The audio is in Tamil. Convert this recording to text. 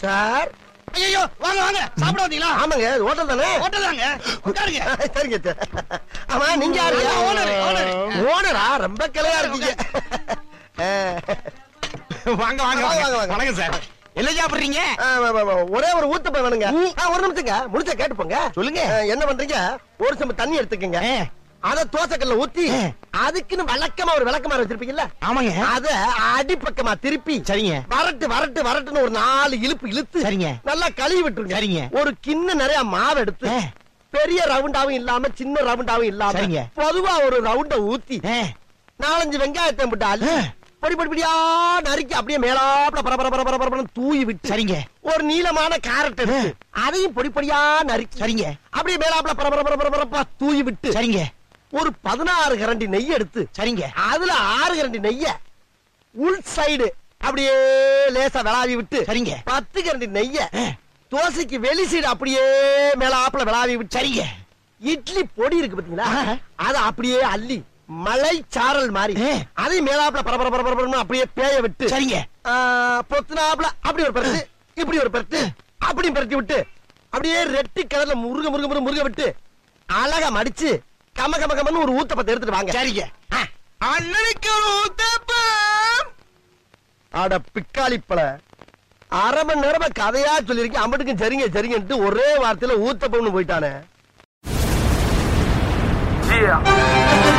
சார். ஐயோ வாங்க வாங்க சாப்பிட வந்தீங்களா? ஆமாங்க ஹோட்டல் தானே. ஹோட்டல் தாங்க உட்காருங்க. சரிங்க. ஆமா நீங்க யாரு? ஓனரா? ரொம்ப கிளையா இருக்கீங்க. வாங்க வாங்க வாங்க வணக்கம் சார். என்ன சாப்பிடுறீங்க? ஒரே ஒரு ஊத்தப்ப வேணுங்க. ஒரு நிமிஷங்க முடிச்ச கேட்டு போங்க. சொல்லுங்க. என்ன பண்றீங்க? ஒரு சம்பு தண்ணி எடுத்துக்கங்க. அத தோசைக்கல்ல ஊத்தி அதுக்குன்னு வழக்கமா ஒரு விளக்கமாறு வச்சிருப்பீங்கல்ல? ஆமாங்க. அத அடிப்பக்கமா திருப்பி சரிங்க. வரட்டு வரட்டு வரட்டுன்னு ஒரு 4 இழுப்பு இழுத்து சரிங்க. நல்லா கழுவி விட்டுருங்க. சரிங்க. ஒரு கிண்ண நிறைய மாவு எடுத்து பெரிய ரவுண்டாவும் இல்லாம சின்ன ரவுண்டாவும் இல்லாம சரிங்க. பொதுவா ஒரு ரவுண்ட ஊத்தி 4-5 வெங்காயத்தை போட்டு அள்ளி பொடி பொடியா நறுக்கி அப்படியே மேலாப்ல பரபரன்னு தூவி விட்டு சரிங்க. ஒரு நீளமான கேரட் எடுத்து அதையும் பொடி பொடியா நறுக்கி சரிங்க. அப்படியே மேலாப்ல பரபரப்பா தூவி விட்டு சரிங்க. ஒரு 16 கரண்டி நெய் எடுத்து சரிங்க. அதுல 6 கரண்டி நெய்ய உள் சைடு அப்படியே லேசா விளாவி விட்டு சரிங்க. 10 கரண்டி நெய்ய தோசைக்கு வெளி சைடு அப்படியே மேலாப்ல விளாவி விட்டு சரிங்க. இட்லி பொடி இருக்கு பாத்தீங்களா? அத அப்படியே அள்ளி மலை சாரல் மாதிரி அதை மேலாப்ல பரபரன்னு அப்படியே பேய விட்டு சரிங்க. பொத்துனாப்ல அப்படி ஒரு பரட்டு இப்படி ஒரு பரட்டு அப்படி பரட்டி விட்டு அப்படியே ரெட்டி கலர்ல முருக விட்டு அழகா மடிச்சு கமன்னு ஒரு ஊத்தப்பத்தை எடுத்துட்டு வாங்க. சரிங்க. அண்ணனுக்கு ஊத்தப்பம். அட பிக்காளிப்பழ அரை மணி நேரமா கதையா சொல்லிருக்கேன். அம்பட்டுக்கும் சரிங்க ஒரே வார்த்தையில ஊத்தப்பம்னு போயிட்டானே.